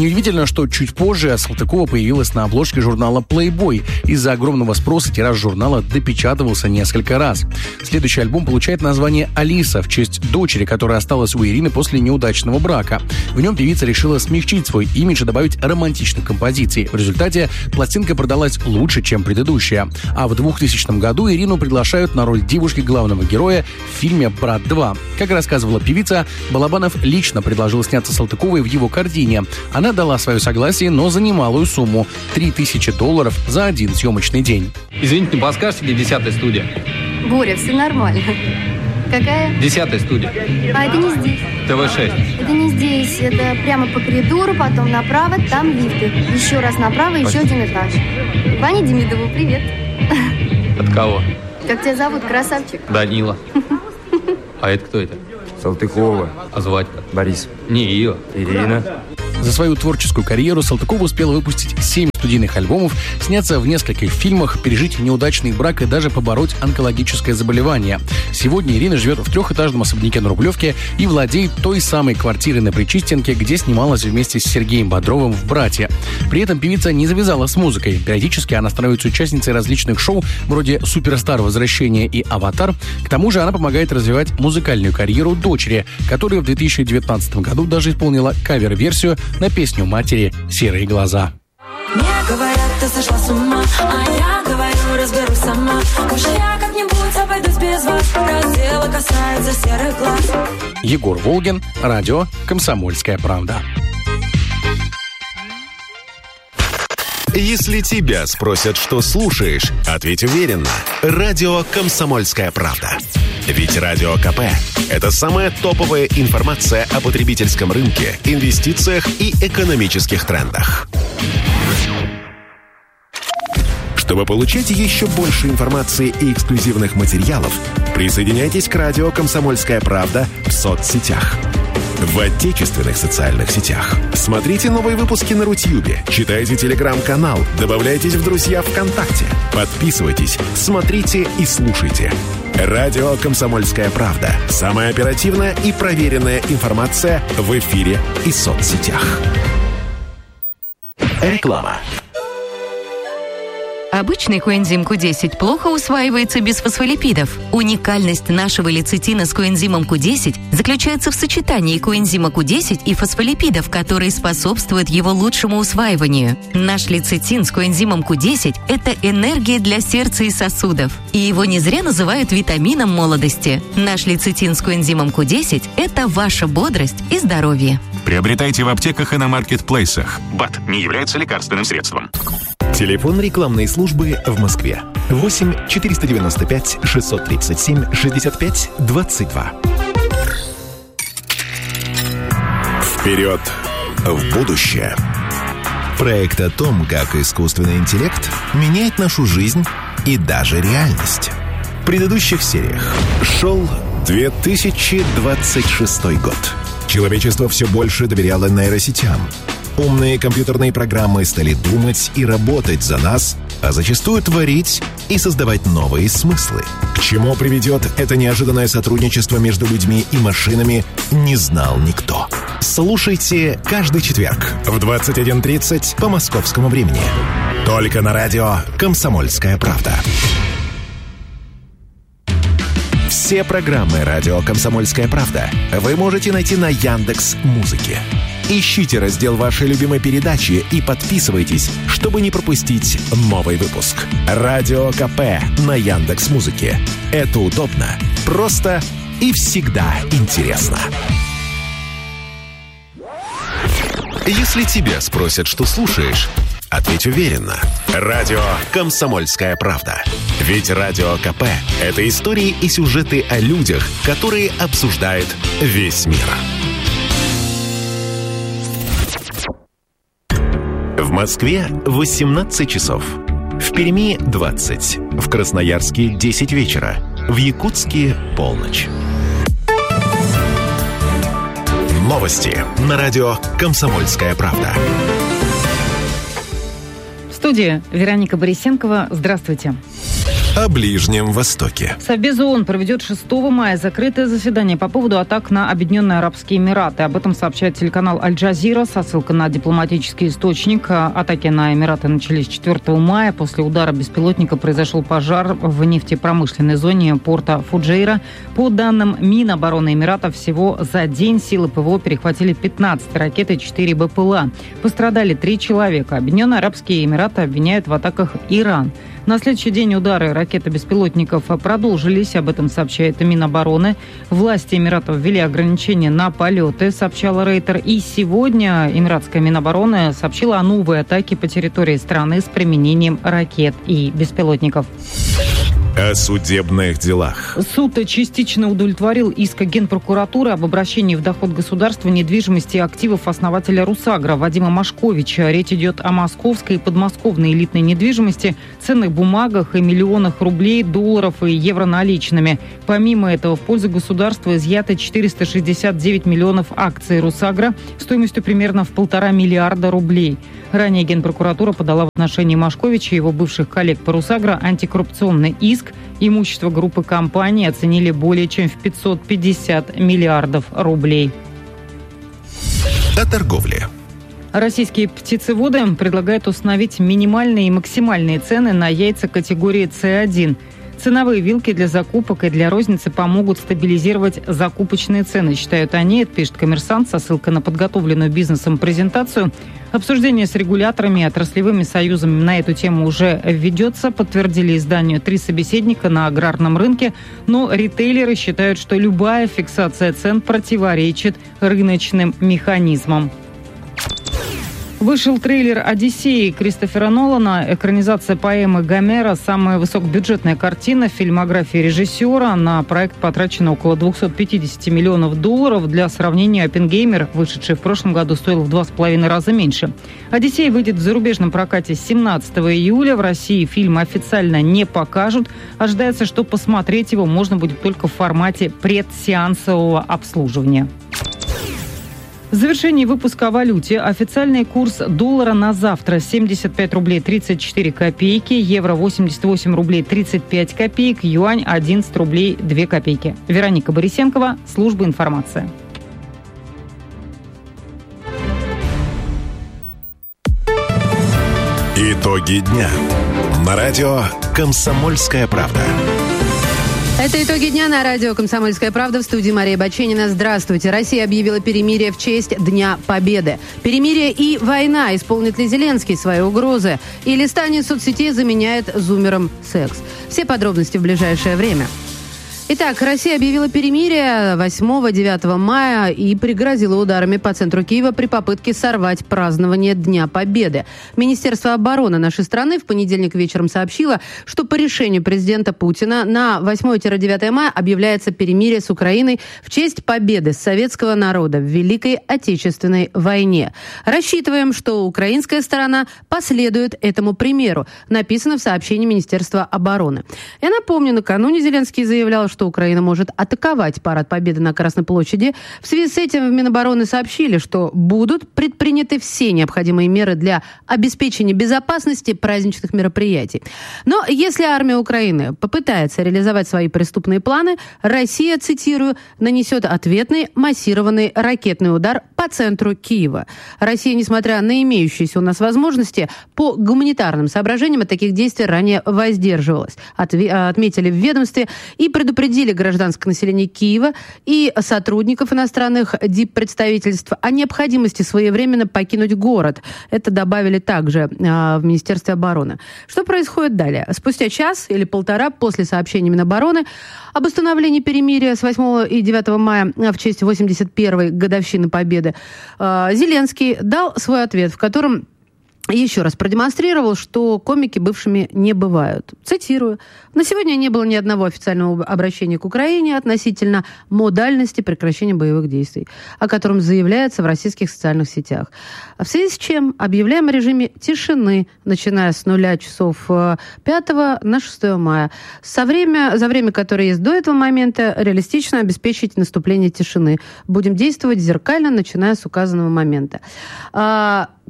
Неудивительно, что чуть позже Салтыкова появилась на обложке журнала Playboy. Из-за огромного спроса тираж журнала допечатывался несколько раз. Следующий альбом получает название «Алиса» в честь дочери, которая осталась у Ирины после неудачного брака. В нем певица решила смягчить свой имидж и добавить романтичных композиций. В результате пластинка продалась лучше, чем предыдущая. А в 2000 году Ирину приглашают на роль девушки главного героя в фильме «Брат 2». Как рассказывала певица, Балабанов лично предложил сняться Салтыковой в его картине. Она дала свое согласие, но за немалую сумму – $3000 за один съемочный день. Извините, не подскажете, где 10-я студия? Боря, все нормально. Какая? 10-я студия. А это не здесь. ТВ-6. Это не здесь. Это прямо по коридору, потом направо, там лифты. Еще раз направо, еще один этаж. Ване Демидову, привет. От кого? Как тебя зовут, красавчик? Данила. А это кто это? Салтыкова. А звать как? Борис. Не ее. Ирина. За свою творческую карьеру Салтыкова успела выпустить 7 студийных альбомов, сняться в нескольких фильмах, пережить неудачный брак и даже побороть онкологическое заболевание. Сегодня Ирина живет в 3-этажном особняке на Рублевке и владеет той самой квартирой на Причистенке, где снималась вместе с Сергеем Бодровым в «Братья». При этом певица не завязала с музыкой. Периодически она становится участницей различных шоу, вроде «Суперстар. Возвращение» и «Аватар». К тому же она помогает развивать музыкальную карьеру дочери, которая в 2019 году даже исполнила кавер-версию на песню матери «Серые глаза». Мне говорят, ты сошла с ума, а я говорю, разберусь сама. Уж я как-нибудь обойдусь без вас, раз дело касается серых глаз. Егор Волгин, радио «Комсомольская правда». Если тебя спросят, что слушаешь, ответь уверенно. Радио «Комсомольская правда». Ведь Радио КП – это самая топовая информация о потребительском рынке, инвестициях и экономических трендах. Чтобы получать еще больше информации и эксклюзивных материалов, присоединяйтесь к радио «Комсомольская правда» в соцсетях. В отечественных социальных сетях. Смотрите новые выпуски на Рутьюбе, читайте телеграм-канал, добавляйтесь в друзья ВКонтакте, подписывайтесь, смотрите и слушайте. Радио «Комсомольская правда». Самая оперативная и проверенная информация в эфире и соцсетях. Реклама. Обычный коэнзим Q10 плохо усваивается без фосфолипидов. Уникальность нашего лецитина с коэнзимом Q10 заключается в сочетании коэнзима Q10 и фосфолипидов, которые способствуют его лучшему усваиванию. Наш лецитин с коэнзимом Q10 – это энергия для сердца и сосудов. И его не зря называют витамином молодости. Наш лецитин с коэнзимом Q10 – это ваша бодрость и здоровье. Приобретайте в аптеках и на маркетплейсах. БАД не является лекарственным средством. Телефон рекламной службы в Москве. 8 495 637 65 22. Вперед в будущее. Проект о том, как искусственный интеллект меняет нашу жизнь и даже реальность. В предыдущих сериях шел 2026 год. Человечество все больше доверяло нейросетям. Умные компьютерные программы стали думать и работать за нас, а зачастую творить и создавать новые смыслы. К чему приведет это неожиданное сотрудничество между людьми и машинами, не знал никто. Слушайте каждый четверг в 21:30 по московскому времени. Только на радио «Комсомольская правда». Все программы радио «Комсомольская правда» вы можете найти на Яндекс.Музыке. Ищите раздел вашей любимой передачи и подписывайтесь, чтобы не пропустить новый выпуск. Радио КП на Яндекс.Музыке. Это удобно, просто и всегда интересно. Если тебя спросят, что слушаешь, ответь уверенно. Радио «Комсомольская правда». Ведь Радио КП – это истории и сюжеты о людях, которые обсуждает весь мир. В Москве 18 часов. В Перми 20. В Красноярске 10 вечера. В Якутске полночь. Новости на радио «Комсомольская правда». В студии Вероника Борисенкова. Здравствуйте. о Ближнем Востоке. Совбез ООН проведет 6 мая закрытое заседание по поводу атак на Объединенные Арабские Эмираты. Об этом сообщает телеканал Аль-Джазира со ссылкой на дипломатический источник. Атаки на Эмираты начались 4 мая. После удара беспилотника произошел пожар в нефтепромышленной зоне порта Фуджейра. По данным Минобороны Эмиратов, всего за день силы ПВО перехватили 15 ракет и 4 БПЛА. Пострадали 3 человека. Объединенные Арабские Эмираты обвиняют в атаках Иран. На следующий день удары ракет-беспилотников продолжились, об этом сообщает Минобороны. Власти Эмиратов ввели ограничения на полеты, сообщала Рейтер. И сегодня Эмиратская Минобороны сообщила о новой атаке по территории страны с применением ракет и беспилотников. О судебных делах. Суд частично удовлетворил иск Генпрокуратуры об обращении в доход государства недвижимости и активов основателя «Русагра» Вадима Машковича. Речь идет о московской и подмосковной элитной недвижимости, ценных бумагах и миллионах рублей, долларов и евро наличными. Помимо этого, в пользу государства изъято 469 миллионов акций «Русагра» стоимостью примерно в 1,5 миллиарда рублей. Ранее Генпрокуратура подала в отношении Машковича и его бывших коллег по «Русагра» антикоррупционный иск. Имущество группы компаний оценили более чем в 550 миллиардов рублей. О торговле. Российские птицеводы предлагают установить минимальные и максимальные цены на яйца категории С1. Ценовые вилки для закупок и для розницы помогут стабилизировать закупочные цены, считают они. Это пишет «Коммерсант» со ссылкой на подготовленную бизнесом презентацию. Обсуждение с регуляторами и отраслевыми союзами на эту тему уже ведется, подтвердили изданию 3 собеседника на аграрном рынке, но ритейлеры считают, что любая фиксация цен противоречит рыночным механизмам. Вышел трейлер «Одиссеи» Кристофера Нолана. Экранизация поэмы Гомера – самая высокобюджетная картина в фильмографии режиссера. На проект потрачено около 250 миллионов долларов. Для сравнения, «Оппенгеймер», вышедший в прошлом году, стоил в 2,5 раза меньше. «Одиссей» выйдет в зарубежном прокате 17 июля. В России фильм официально не покажут. Ожидается, что посмотреть его можно будет только в формате предсеансового обслуживания. В завершении выпуска о валюте. Официальный курс доллара на завтра 75 рублей 34 копейки, евро 88 рублей 35 копеек, юань 11 рублей 2 копейки. Вероника Борисенкова, служба информации. Итоги дня. На радио «Комсомольская правда». Это «Итоги дня» на радио «Комсомольская правда», в студии Мария Баченина. Здравствуйте. Россия объявила перемирие в честь Дня Победы. Перемирие и война. Исполнит ли Зеленский свои угрозы? И листание соцсетей заменяет зумером секс. Все подробности в ближайшее время. Итак, Россия объявила перемирие 8-9 мая и пригрозила ударами по центру Киева при попытке сорвать празднование Дня Победы. Министерство обороны нашей страны в понедельник вечером сообщило, что по решению президента Путина на 8-9 мая объявляется перемирие с Украиной в честь победы советского народа в Великой Отечественной войне. Рассчитываем, что украинская сторона последует этому примеру, написано в сообщении Министерства обороны. Я напомню, накануне Зеленский заявлял, что Украина может атаковать парад Победы на Красной площади. В связи с этим в Минобороны сообщили, что будут предприняты все необходимые меры для обеспечения безопасности праздничных мероприятий. Но если армия Украины попытается реализовать свои преступные планы, Россия, цитирую, нанесет ответный массированный ракетный удар по центру Киева. Россия, несмотря на имеющиеся у нас возможности, по гуманитарным соображениям от таких действий ранее воздерживалась, отметили в ведомстве и предупредили гражданское население Киева и сотрудников иностранных диппредставительств о необходимости своевременно покинуть город. Это добавили также в Министерстве обороны. Что происходит далее? Спустя час или полтора после сообщения Минобороны об установлении перемирия с 8 и 9 мая в честь 81-й годовщины Победы, Зеленский дал свой ответ, в котором еще раз продемонстрировал, что комики бывшими не бывают. Цитирую. «На сегодня не было ни одного официального обращения к Украине относительно модальности прекращения боевых действий, о котором заявляется в российских социальных сетях. В связи с чем объявляем о режиме тишины, начиная с 0 часов 5 на 6 мая. За время, которое есть до этого момента, реалистично обеспечить наступление тишины. Будем действовать зеркально, начиная с указанного момента».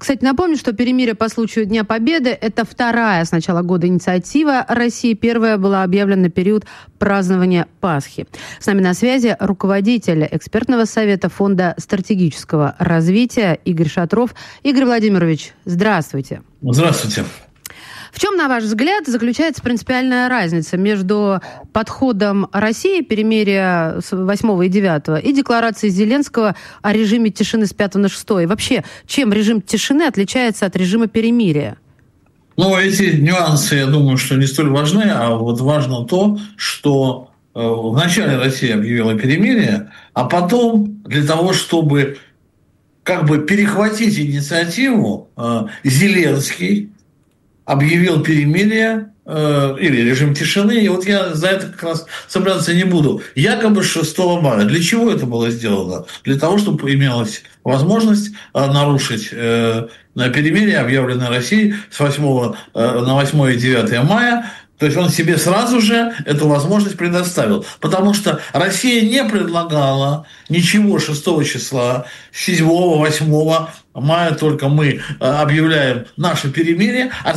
Кстати, напомню, что перемирие по случаю Дня Победы – это вторая с начала года инициатива России. Первая была объявлена на период празднования Пасхи. С нами на связи руководитель экспертного совета Фонда стратегического развития Игорь Шатров. Игорь Владимирович, здравствуйте. Здравствуйте. В чем, на ваш взгляд, заключается принципиальная разница между подходом России, перемирия с 8 и 9, и декларацией Зеленского о режиме тишины с 5 на 6? И вообще, чем режим тишины отличается от режима перемирия? Ну, эти нюансы, я думаю, что не столь важны, а вот важно то, что вначале Россия объявила перемирие, а потом для того, чтобы как бы перехватить инициативу, Зеленский объявил перемирие или режим тишины, и вот я за это как раз цепляться не буду. Якобы 6 мая. Для чего это было сделано? Для того, чтобы имелась возможность нарушить перемирие, объявленное Россией с 8 на 8 и 9 мая. То есть он себе сразу же эту возможность предоставил. Потому что Россия не предлагала ничего 6 числа, 7, 8 мая только мы объявляем наше перемирие, а